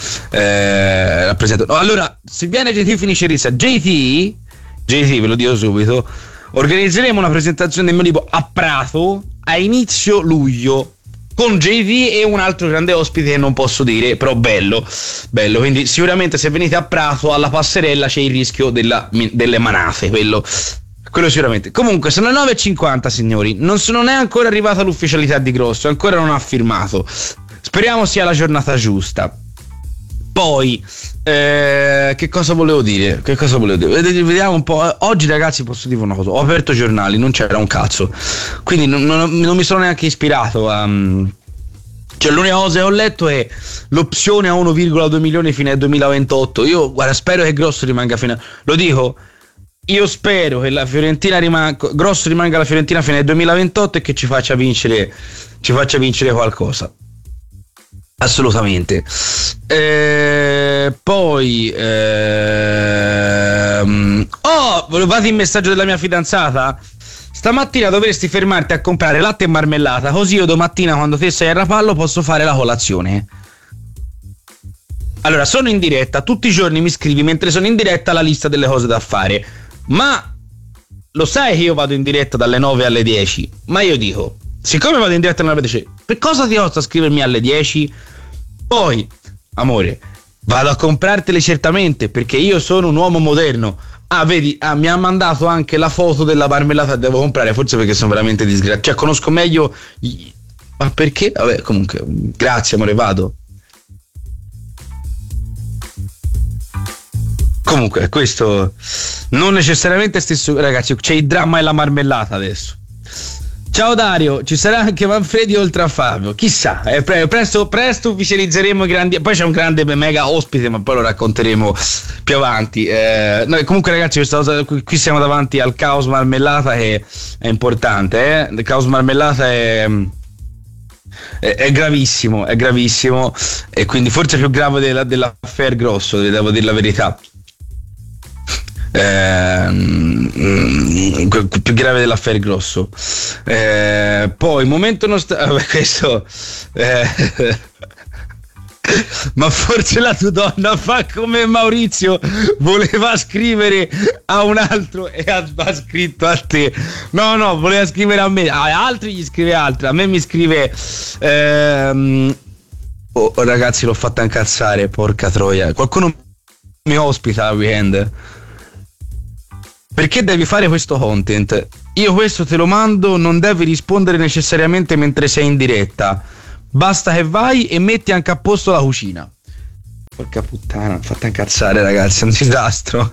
No, allora, se viene JT finisce rissa. JT, ve lo dico subito, organizzeremo una presentazione del mio libro a Prato a inizio luglio con JT e un altro grande ospite che non posso dire, però bello. Quindi sicuramente se venite a Prato alla passerella c'è il rischio delle manate, quello sicuramente. Comunque sono le 9:50, signori, non è ancora arrivata l'ufficialità di Grosso, ancora non ha firmato, speriamo sia la giornata giusta. Poi che cosa volevo dire? Vediamo un po'. Oggi, ragazzi, posso dire una cosa, ho aperto giornali, non c'era un cazzo, quindi non mi sono neanche ispirato a... Cioè, l'unica cosa che ho letto è l'opzione a 1,2 milioni fino al 2028. Io, guarda, spero che Grosso rimanga fino a... Lo dico, io spero che la Fiorentina Grosso rimanga alla Fiorentina fino al 2028 e che ci faccia vincere qualcosa. Assolutamente. Poi volevate il messaggio della mia fidanzata? Stamattina dovresti fermarti a comprare latte e marmellata, così io domattina quando te sei a Rapallo posso fare la colazione. Allora, sono in diretta, tutti i giorni mi scrivi mentre sono in diretta la lista delle cose da fare, ma lo sai che io vado in diretta dalle 9 alle 10, ma io dico, siccome vado in diretta alle 9 alle 10, per cosa ti costa scrivermi alle 10? Poi, amore, vado a comprartele certamente, perché io sono un uomo moderno. Vedi, mi ha mandato anche la foto della marmellata che devo comprare, forse perché sono veramente disgraziato. Cioè, conosco meglio... Ma perché? Vabbè, comunque, grazie amore, vado. Comunque, questo non necessariamente stesso, ragazzi, c'è il dramma e la marmellata adesso. Ciao Dario, ci sarà anche Manfredi oltre a Fabio, chissà, presto ufficializzeremo i grandi, poi c'è un grande mega ospite, ma poi lo racconteremo più avanti. Comunque ragazzi, questa cosa, qui siamo davanti al caos marmellata, che è importante, il caos marmellata è gravissimo, e quindi forse più grave dell'affair Grosso, devo dire la verità. Più grave dell'affair Grosso. Poi momento questo Ma forse la tua donna fa come Maurizio, voleva scrivere a un altro e ha scritto a te. No, voleva scrivere a me, a altri gli scrive altri, a me mi scrive ragazzi, l'ho fatta incazzare, porca troia. Qualcuno mi ospita al weekend. Perché devi fare questo content? Io questo te lo mando, non devi rispondere necessariamente mentre sei in diretta. Basta che vai e metti anche a posto la cucina. Porca puttana, fatta incazzare, ragazzi, è un disastro.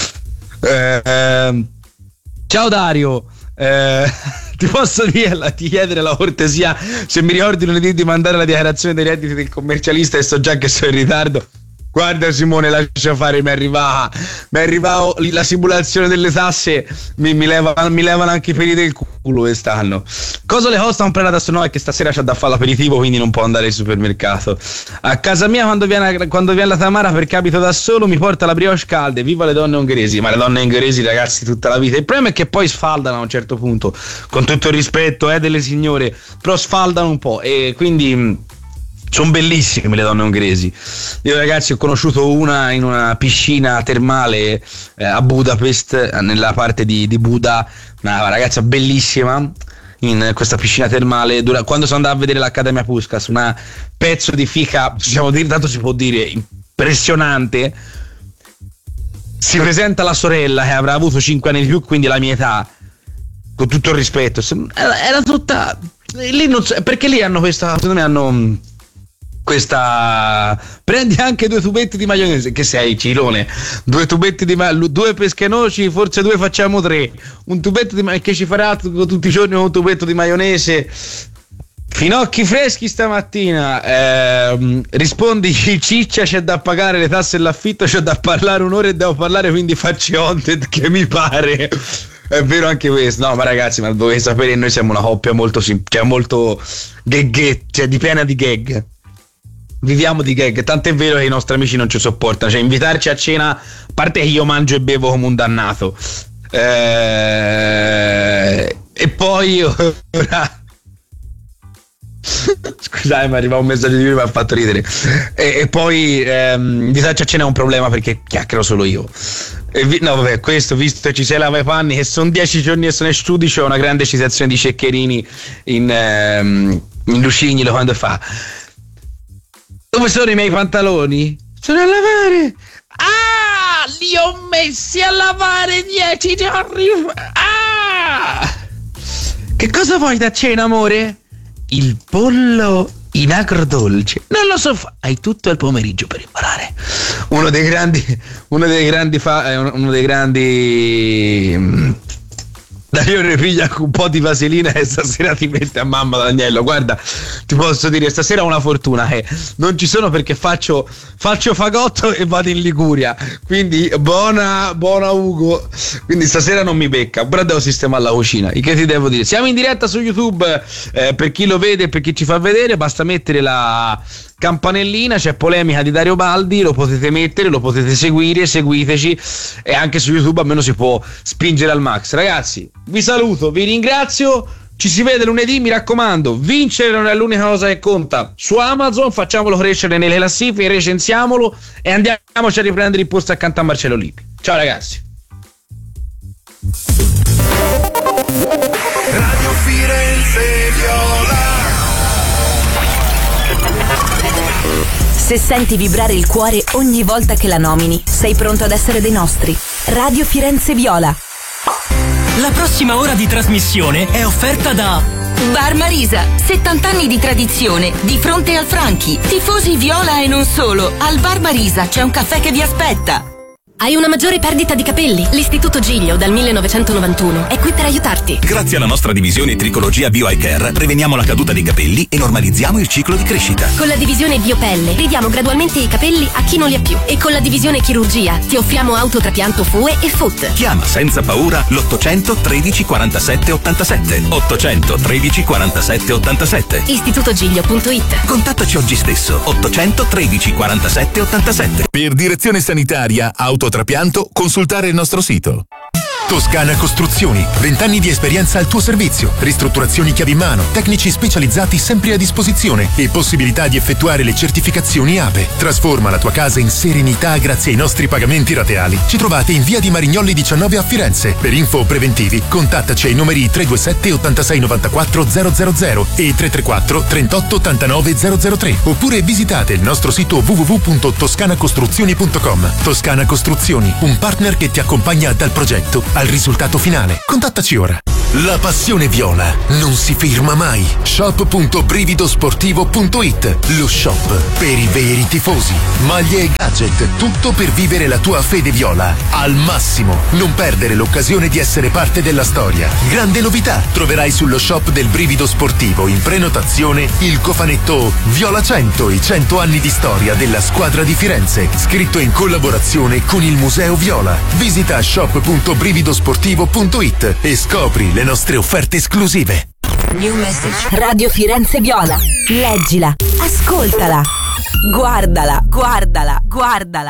Ciao Dario, ti posso ti chiedere la cortesia se mi ricordi lunedì di mandare la dichiarazione dei redditi del commercialista e so già che sono in ritardo. Guarda Simone, lascia fare, mi è arrivata la simulazione delle tasse, mi levano anche i peli del culo quest'anno. Cosa le costa comprare adesso? No, è che stasera c'è da fare l'aperitivo, quindi non può andare al supermercato. A casa mia quando viene la Tamara, perché abito da solo, mi porta la brioche calde. Viva le donne ungheresi. Ma le donne ungheresi, ragazzi, tutta la vita. Il problema è che poi sfaldano a un certo punto, con tutto il rispetto delle signore, però sfaldano un po', e quindi sono bellissime le donne ungheresi. Io, ragazzi, ho conosciuto una in una piscina termale a Budapest, nella parte di Buda, una ragazza bellissima in questa piscina termale. Quando sono andato a vedere l'Accademia Puskás, una pezzo di fica, possiamo dire, tanto si può dire, impressionante. Si presenta la sorella che avrà avuto 5 anni di più, quindi la mia età, con tutto il rispetto, era tutta lì, non so, perché lì hanno questa, secondo me hanno questa, prendi anche 2 tubetti di maionese, che sei Cilone, 2 tubetti di 2 pesche noci, forse 2 facciamo 3, un tubetto di che ci farà tutti i giorni un tubetto di maionese, finocchi freschi stamattina. Rispondi Ciccia, c'è da pagare le tasse e l'affitto, c'è da parlare un'ora e devo parlare, quindi facci content che mi pare. È vero anche questo. No, ma ragazzi, ma dovete sapere, noi siamo una coppia molto molto cioè di piena di gag. Viviamo di gag, tant'è vero che i nostri amici non ci sopportano, cioè invitarci a cena, a parte che io mangio e bevo come un dannato, e poi ora scusate, mi arriva un messaggio di lui, mi ha fatto ridere, e poi invitarci a cena è un problema perché chiacchiero solo io. No, vabbè, questo, visto che ci sei lava i panni, che sono 10 giorni e sono in studio, c'è una grande citazione di Ceccherini in Lucignolo quando fa: dove sono i miei pantaloni? Sono a lavare. Ah, li ho messi a lavare 10 giorni fa. Ah, che cosa vuoi da cena, amore? Il pollo in agrodolce. Non lo so, hai tutto il pomeriggio per imparare. Uno dei grandi Dario Repiglia con un po' di vaselina e stasera ti mette a mamma Daniello. Guarda, ti posso dire, stasera ho una fortuna che non ci sono perché faccio fagotto e vado in Liguria, quindi buona Ugo, quindi stasera non mi becca, però devo sistemare la cucina. Che ti devo dire? Siamo in diretta su YouTube, per chi lo vede e per chi ci fa vedere basta mettere la campanellina, c'è polemica di Dario Baldi, lo potete mettere, lo potete seguire, seguiteci, e anche su YouTube almeno si può spingere al max. Ragazzi, vi saluto, vi ringrazio, ci si vede lunedì, mi raccomando, vincere non è l'unica cosa che conta. Su Amazon facciamolo crescere nelle classifiche, recensiamolo e andiamoci a riprendere il posto accanto a Marcello Lippi. Ciao ragazzi. Radio Firenze Viola. Se senti vibrare il cuore ogni volta che la nomini, sei pronto ad essere dei nostri. Radio Firenze Viola. La prossima ora di trasmissione è offerta da Bar Marisa, 70 anni di tradizione, di fronte al Franchi. Tifosi viola e non solo. Al Bar Marisa c'è un caffè che vi aspetta. Hai una maggiore perdita di capelli? L'Istituto Giglio dal 1991 è qui per aiutarti. Grazie alla nostra divisione Tricologia Bio Eye Care preveniamo la caduta dei capelli e normalizziamo il ciclo di crescita. Con la divisione Biopelle ridiamo gradualmente i capelli a chi non li ha più. E con la divisione Chirurgia ti offriamo autotrapianto FUE e FUT. Chiama senza paura l'800 13 47 87. 800 13 47 87. istitutogiglio.it. Contattaci oggi stesso. 800 13 47 87. Per direzione sanitaria autotrapianto, consultare il nostro sito. Toscana Costruzioni, 20 anni di esperienza al tuo servizio, ristrutturazioni chiavi in mano, tecnici specializzati sempre a disposizione e possibilità di effettuare le certificazioni APE. Trasforma la tua casa in serenità grazie ai nostri pagamenti rateali. Ci trovate in via di Marignolli 19 a Firenze. Per info preventivi contattaci ai numeri 327 86 94 000 e 334 38 89 003 oppure visitate il nostro sito www.toscanacostruzioni.com. Toscana Costruzioni, un partner che ti accompagna dal progetto al risultato finale. Contattaci ora. La passione viola non si ferma mai. Shop.brividosportivo.it, lo shop per i veri tifosi. Maglie e gadget, tutto per vivere la tua fede viola al massimo. Non perdere l'occasione di essere parte della storia. Grande novità, troverai sullo shop del Brivido Sportivo in prenotazione il cofanetto Viola 100, i 100 anni di storia della squadra di Firenze, scritto in collaborazione con il Museo Viola. Visita shop.brividosportivo.it e scopri le nostre offerte esclusive. New message. Radio Firenze Viola. Leggila, ascoltala, guardala, guardala, guardala.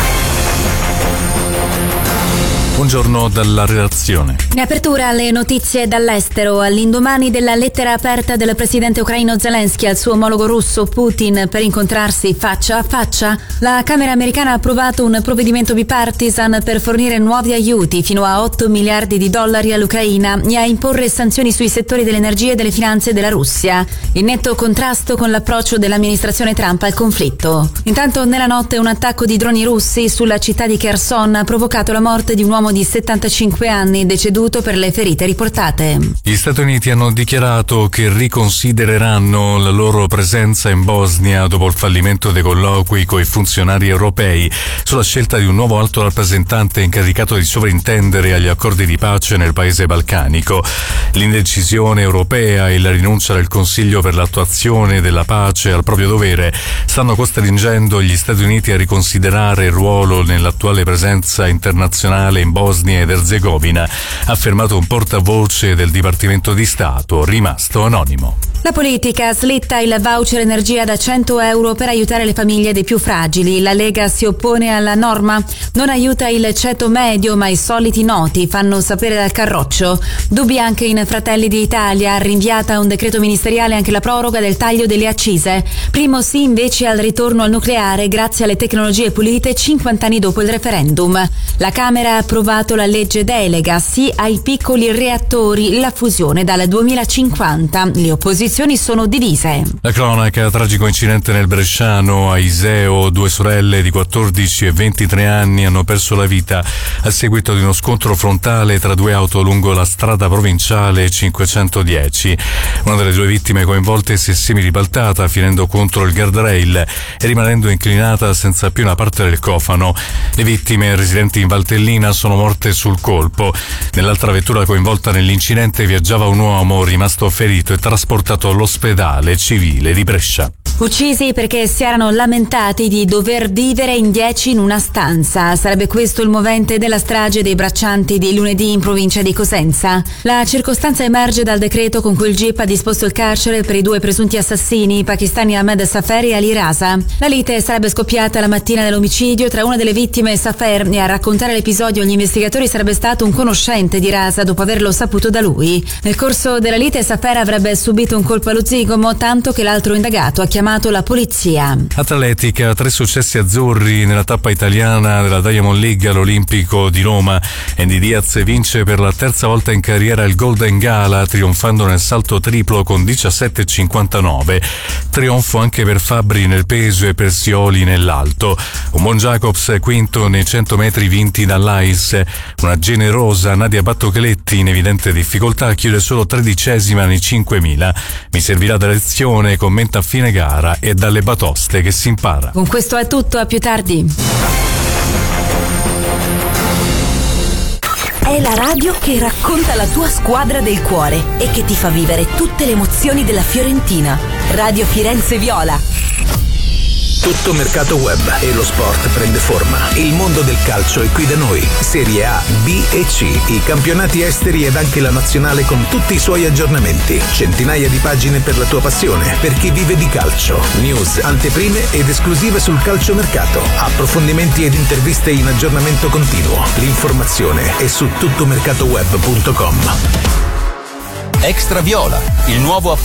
Buongiorno dalla redazione. In apertura alle notizie dall'estero, all'indomani della lettera aperta del presidente ucraino Zelensky al suo omologo russo Putin per incontrarsi faccia a faccia, la Camera americana ha approvato un provvedimento bipartisan per fornire nuovi aiuti fino a $8 miliardi all'Ucraina e a imporre sanzioni sui settori dell'energia e delle finanze della Russia, in netto contrasto con l'approccio dell'amministrazione Trump al conflitto. Intanto nella notte un attacco di droni russi sulla città di Kherson ha provocato la morte di un uomo di 75 anni deceduto per le ferite riportate. Gli Stati Uniti hanno dichiarato che riconsidereranno la loro presenza in Bosnia dopo il fallimento dei colloqui coi funzionari europei sulla scelta di un nuovo alto rappresentante incaricato di sovrintendere agli accordi di pace nel paese balcanico. L'indecisione europea e la rinuncia del Consiglio per l'attuazione della pace al proprio dovere stanno costringendo gli Stati Uniti a riconsiderare il ruolo nell'attuale presenza internazionale in Bosnia ed Erzegovina, ha affermato un portavoce del Dipartimento di Stato, rimasto anonimo. La politica slitta il voucher energia da €100 per aiutare le famiglie dei più fragili. La Lega si oppone alla norma. Non aiuta il ceto medio, ma i soliti noti, fanno sapere dal Carroccio. Dubbi anche in Fratelli d'Italia, rinviata a un decreto ministeriale anche la proroga del taglio delle accise. Primo sì invece al ritorno al nucleare grazie alle tecnologie pulite 50 anni dopo il referendum. La Camera ha approvato la legge delega, sì ai piccoli reattori, la fusione dal 2050. Le opposizioni sono divise. La cronaca, tragico incidente nel Bresciano, a Iseo, 2 sorelle di 14 e 23 anni hanno perso la vita a seguito di uno scontro frontale tra 2 auto lungo la strada provinciale 510. Una delle 2 vittime coinvolte si è semiribaltata finendo contro il guardrail e rimanendo inclinata senza più una parte del cofano. Le vittime, residenti in Valtellina, sono morte sul colpo. Nell'altra vettura coinvolta nell'incidente viaggiava un uomo rimasto ferito e trasportato all'ospedale civile di Brescia. Uccisi perché si erano lamentati di dover vivere in 10 in una stanza. Sarebbe questo il movente della strage dei braccianti di lunedì in provincia di Cosenza. La circostanza emerge dal decreto con cui il GIP ha disposto il carcere per i 2 presunti assassini pakistani Ahmed Safer e Ali Raza. La lite sarebbe scoppiata la mattina dell'omicidio tra una delle vittime e Safer, e a raccontare l'episodio agli investigatori sarebbe stato un conoscente di Raza dopo averlo saputo da lui. Nel corso della lite Safer avrebbe subito un colpo allo zigomo, tanto che l'altro indagato ha chiamato la polizia. Atletica, 3 successi azzurri nella tappa italiana della Diamond League all'Olimpico di Roma. Andy Diaz vince per la 3ª volta in carriera il Golden Gala, trionfando nel salto triplo con 17,59. Trionfo anche per Fabbri nel peso e per Scioli nell'alto. Un buon Jacobs quinto nei 100 metri vinti dall'Ais. Una generosa Nadia Battocletti in evidente difficoltà chiude solo 13ª nei 5.000. Mi servirà da lezione, commenta a fine gara, e dalle batoste che si impara. Con questo è tutto, a più tardi. È la radio che racconta la tua squadra del cuore e che ti fa vivere tutte le emozioni della Fiorentina. Radio Firenze Viola. Tutto Mercato Web e lo sport prende forma. Il mondo del calcio è qui da noi. Serie A, B e C, i campionati esteri ed anche la nazionale con tutti i suoi aggiornamenti. Centinaia di pagine per la tua passione, per chi vive di calcio. News, anteprime ed esclusive sul calciomercato. Approfondimenti ed interviste in aggiornamento continuo. L'informazione è su tuttomercatoweb.com. Extra Viola, il nuovo